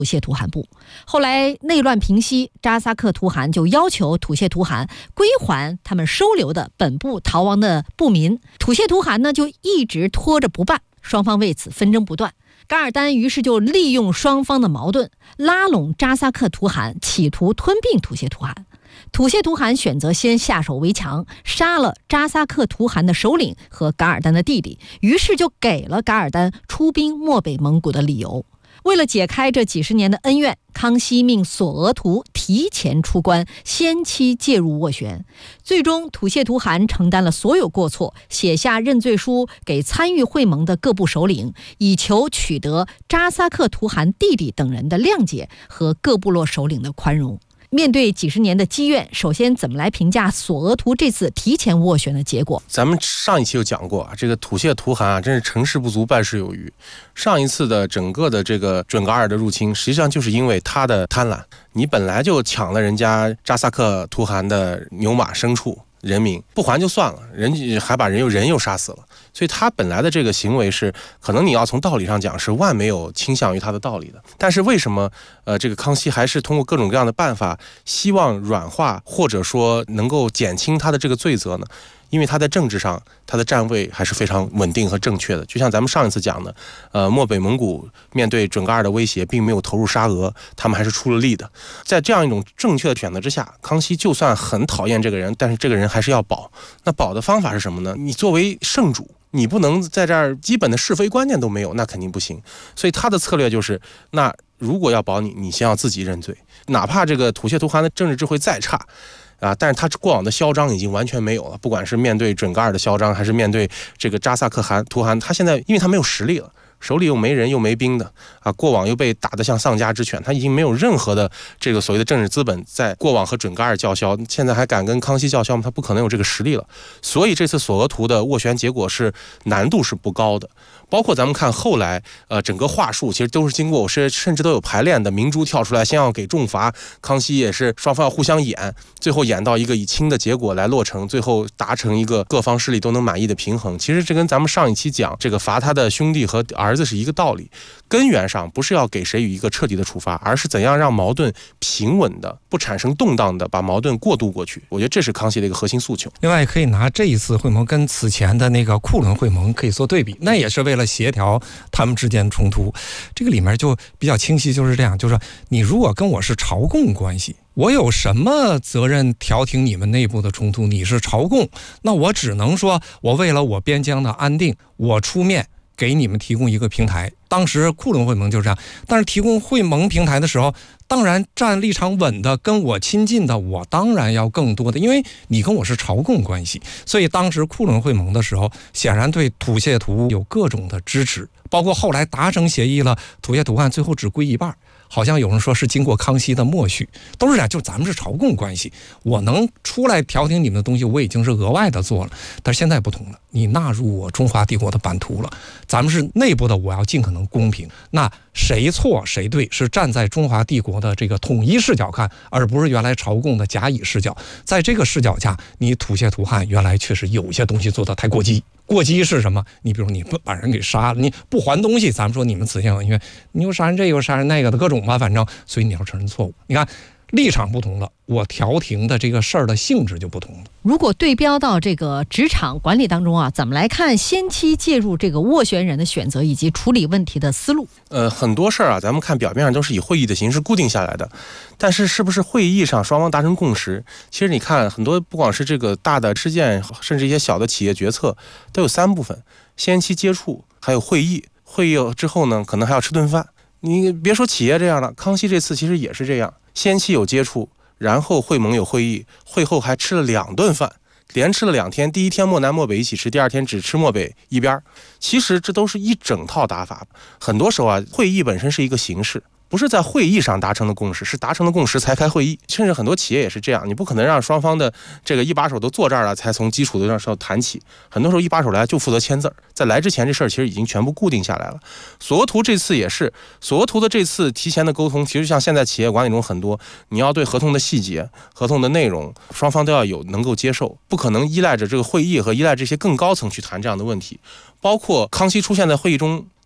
土谢图汗部。后来内乱平息，扎萨克图汗就要求土谢图汗归还他们收留的本部逃亡的部民，土谢图汗呢就一直拖着不办，双方为此纷争不断。噶尔丹于是就利用双方的矛盾，拉拢扎萨克图汗，企图吞并土谢图汗。土谢图汗选择先下手为强，杀了扎萨克图汗的首领和噶尔丹的弟弟，于是就给了噶尔丹出兵漠北蒙古的理由。为了解开这几十年的恩怨，康熙命索额图提前出关，先期介入斡旋。最终土谢图汗承担了所有过错，写下认罪书给参与会盟的各部首领，以求取得扎萨克图汗弟弟等人的谅解和各部落首领的宽容。面对几十年的积怨，首先怎么来评价索额图这次提前斡旋的结果？ 咱们上一期有讲过啊，这个土谢图汗啊，真是成事不足败事有余。上一次的整个的这个准噶尔的入侵，实际上就是因为他的贪婪，你本来就抢了人家扎萨克图汗的牛马牲畜人民，不还就算了，人还把人又杀死了。所以他本来的这个行为是，可能你要从道理上讲是万没有倾向于他的道理的。但是为什么这个康熙还是通过各种各样的办法，希望软化或者说能够减轻他的这个罪责呢？因为他在政治上他的站位还是非常稳定和正确的。就像咱们上一次讲的，漠北蒙古面对准噶尔的威胁并没有投入沙俄，他们还是出了力的。在这样一种正确的选择之下，康熙就算很讨厌这个人，但是这个人还是要保。那保的方法是什么呢？你作为圣主，你不能在这儿基本的是非观念都没有，那肯定不行。所以他的策略就是，那如果要保你，你先要自己认罪，哪怕这个土谢图汗的政治智慧再差但是他过往的嚣张已经完全没有了，不管是面对准噶尔的嚣张，还是面对这个扎萨克图汗，他现在因为他没有实力了，手里又没人又没兵的过往又被打得像丧家之犬，他已经没有任何的这个所谓的政治资本在过往和准噶尔叫嚣，现在还敢跟康熙叫嚣吗？他不可能有这个实力了。所以这次索额图的斡旋结果是难度是不高的。包括咱们看后来整个话术其实都是经过甚至都有排练的，明珠跳出来先要给重罚，康熙也是双方要互相演，最后演到一个以轻的结果来落成，最后达成一个各方势力都能满意的平衡。其实这跟咱们上一期讲这个罚他的兄弟和儿子是一个道理，根源上不是要给谁予一个彻底的处罚，而是怎样让矛盾平稳的不产生动荡的把矛盾过渡过去。我觉得这是康熙的一个核心诉求。 另外可以拿这一次会盟跟此前的那个库伦会盟可以做对比，那也是为了协调他们之间冲突。这个里面就比较清晰，就是这样，就是说你如果跟我是朝贡关系，我有什么责任调停你们内部的冲突？你是朝贡，那我只能说我为了我边疆的安定，我出面给你们提供一个平台。当时库伦会盟就是这样，但是提供会盟平台的时候，当然站立场稳的跟我亲近的，我当然要更多的，因为你跟我是朝贡关系。所以当时库伦会盟的时候，显然对土谢图有各种的支持，包括后来达成协议了，土谢图汗最后只归一半，好像有人说是经过康熙的默许，都是这样，就咱们是朝贡关系，我能出来调停你们的东西，我已经是额外的做了。但是现在不同了，你纳入我中华帝国的版图了，咱们是内部的，我要尽可能公平。那谁错谁对，是站在中华帝国的这个统一视角看，而不是原来朝贡的甲乙视角。在这个视角下，你土谢图汗原来确实有些东西做得太过激。过激是什么？你比如你不把人给杀了，你不还东西，咱们说你们此前因为你又杀人这又杀人那个的各种吧，反正所以你要承认错误。你看立场不同了，我调停的这个事儿的性质就不同了。 如果对标到这个职场管理当中怎么来看先期介入这个斡旋人的选择以及处理问题的思路？ 很多事儿咱们看表面上都是以会议的形式固定下来的，但是是不是会议上双方达成共识？其实你看很多不光是这个大的事件，甚至一些小的企业决策都有3部分：先期接触，还有会议。会议之后呢，可能还要吃顿饭。你别说企业这样了，康熙这次其实也是这样，先期有接触，然后会盟有会议，会后还吃了2顿饭，连吃了2天，第一天漠南漠北一起吃，第二天只吃漠北一边。其实这都是一整套打法。很多时候会议本身是一个形式，不是在会议上达成的共识，是达成的共识才开会议。甚至很多企业也是这样，你不可能让双方的这个一把手都坐这儿了才从基础的上谈起。很多时候一把手来就负责签字，在来之前这事儿其实已经全部固定下来了。索额图这次也是，索额图的这次提前的沟通，其实像现在企业管理中很多，你要对合同的细节、合同的内容，双方都要有能够接受，不可能依赖着这个会议和依赖这些更高层去谈这样的问题。包括康熙出现在会议中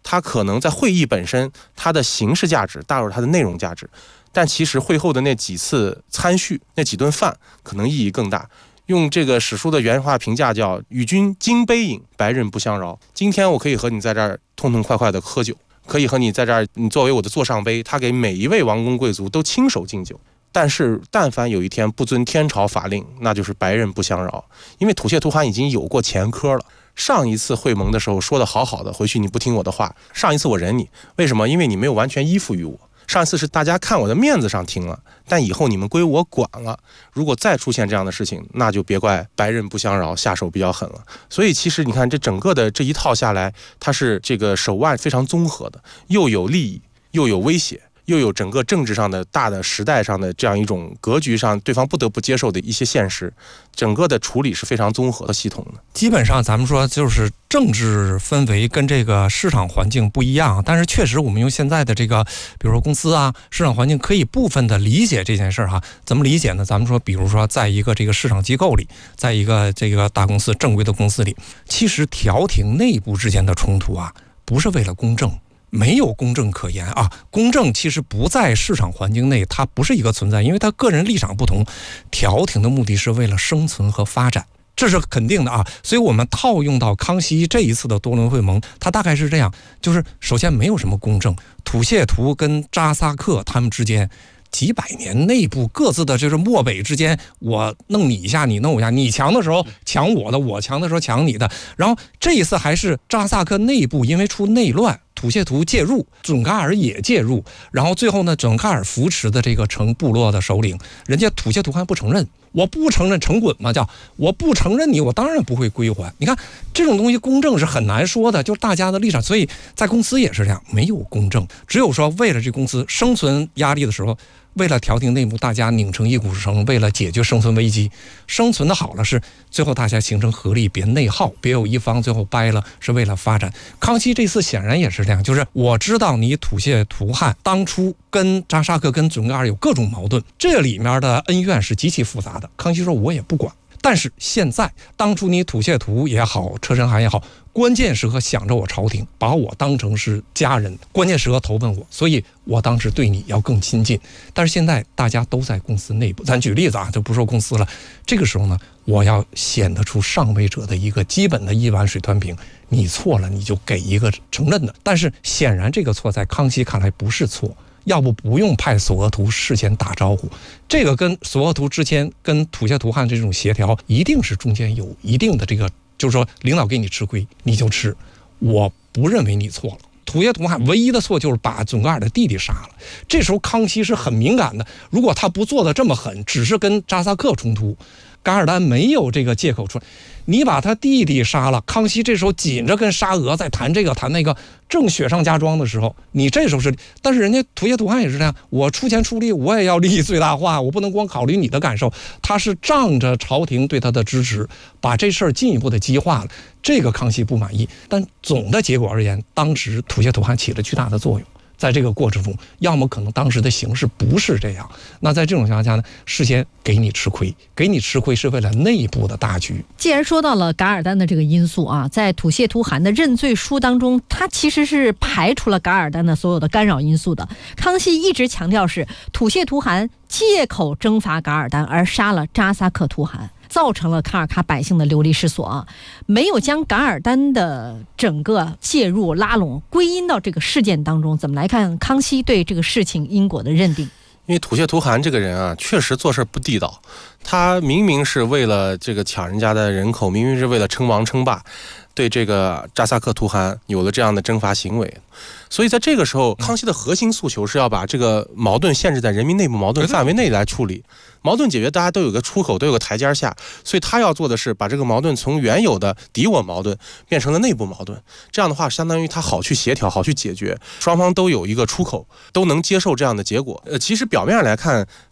它可能在会议本身它的形式价值大于它的内容价值，但其实会后的那几次参叙，那几顿饭可能意义更大。用这个史书的原话评价叫“与君金杯饮，白刃不相扰”。今天我可以和你在这儿痛痛快快的喝酒，可以和你在这儿，你作为我的座上杯，他给每一位王公贵族都亲手敬酒。但是但凡有一天不遵天朝法令，那就是白刃不相扰。因为吐谢图汗已经有过前科了，上一次会盟的时候说的好好的，回去你不听我的话，上一次我忍你，为什么？因为你没有完全依附于我。上一次是大家看我的面子上听了，但以后你们归我管了。如果再出现这样的事情，那就别怪白刃不相扰，下手比较狠了。所以其实你看，这整个的这一套下来，它是这个手腕非常综合的，又有利益，又有威胁，又有整个政治上的大的时代上的这样一种格局上对方不得不接受的一些现实，整个的处理是非常综合的系统的。 基本上咱们说就是政治氛围跟这个市场环境不一样，但是确实我们用现在的这个比如说公司啊市场环境可以部分的理解这件事哈。怎么理解呢？咱们说比如说在一个这个市场机构里，在一个这个大公司正规的公司里，其实调停内部之间的冲突啊，不是为了公正，没有公正可言啊！公正其实不在市场环境内，它不是一个存在，因为它个人立场不同。调停的目的是为了生存和发展，这是肯定的啊！所以我们套用到康熙这一次的多伦会盟，它大概是这样：就是首先没有什么公正，吐谢图跟扎萨克他们之间几百年内部各自的就是漠北之间，我弄你一下，你弄我一下，你强的时候抢我的，我强的时候抢你的。然后这一次还是扎萨克内部因为出内乱，吐谢图介入，准噶尔也介入，然后最后呢，准噶尔扶持的这个成部落的首领，人家吐谢图汗不承认，我不承认成滚嘛，叫我不承认你，我当然不会归还。你看这种东西公正是很难说的，就是大家的立场，所以在公司也是这样，没有公正，只有说为了这公司生存压力的时候，为了调停内部，大家拧成一股绳，为了解决生存危机，生存的好了是最后大家形成合力，别内耗，别有一方最后掰了，是为了发展。康熙这次显然也是这样，就是我知道你吐谢图汗当初跟扎萨克跟准噶尔有各种矛盾，这里面的恩怨是极其复杂的。康熙说我也不管，但是现在当初你吐谢图也好，车臣汗也好，关键时刻想着我朝廷，把我当成是家人，关键时刻投奔我，所以我当时对你要更亲近。但是现在大家都在公司内部，咱举例子啊，就不说公司了。这个时候呢，我要显得出上位者的一个基本的一碗水端平，你错了你就给一个承认的。但是显然这个错在康熙看来不是错，要不用派索额图事先打招呼。这个跟索额图之前跟吐谢图汗这种协调，一定是中间有一定的这个，就是说领导给你吃亏你就吃，我不认为你错了。吐谢图汗唯一的错就是把准噶尔的弟弟杀了，这时候康熙是很敏感的，如果他不做的这么狠，只是跟扎萨克冲突，噶尔丹没有这个借口出来，你把他弟弟杀了，康熙这时候紧着跟沙俄在谈这个谈那个，正雪上加霜的时候，你这时候是，但是人家吐谢图汗也是这样，我出钱出力，我也要利益最大化，我不能光考虑你的感受，他是仗着朝廷对他的支持，把这事儿进一步的激化了，这个康熙不满意，但总的结果而言，当时吐谢图汗起了巨大的作用。在这个过程中，要么可能当时的形势不是这样，那在这种情况下呢，事先给你吃亏，给你吃亏是为了内部的大局。 既然说到了噶尔丹的这个因素啊，在吐谢图汗的认罪书当中，他其实是排除了噶尔丹的所有的干扰因素的。康熙一直强调是吐谢图汗借口征伐噶尔丹而杀了扎萨克图汗，造成了卡尔喀百姓的流离失所啊，没有将噶尔丹的整个介入拉拢归因到这个事件当中。怎么来看康熙对这个事情因果的认定？ 因为吐谢图汗这个人啊，确实做事不地道，他明明是为了这个抢人家的人口，明明是为了称王称霸，对这个扎萨克图汗有了这样的征伐行为。所以在这个时候，康熙的核心诉求是要把这个矛盾限制在人民内部矛盾范围内来处理，矛盾解决大家都有个出口，都有个台阶下，所以他要做的是把这个矛盾从原有的敌我矛盾变成了内部矛盾，这样的话相当于他好去协调，好去解决，双方都有一个出口，都能接受这样的结果。其实表面上来看，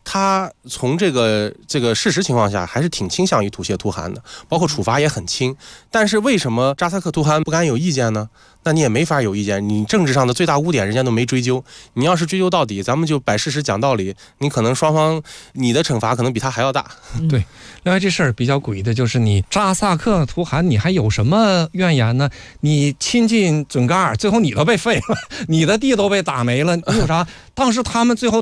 他从这个事实情况下还是挺倾向于吐谢图汗的，包括处罚也很轻。但是为什么扎萨克图汗不敢有意见呢？那你也没法有意见，你政治上的最大污点人家都没追究，你要是追究到底，咱们就摆事实讲道理，你可能双方你的惩罚可能比他还要大。 对，另外这事儿比较诡异的就是你扎萨克图汗你还有什么怨言呢？你亲近准噶尔，最后你都被废了，你的地都被打没了，你有啥？当时他们最后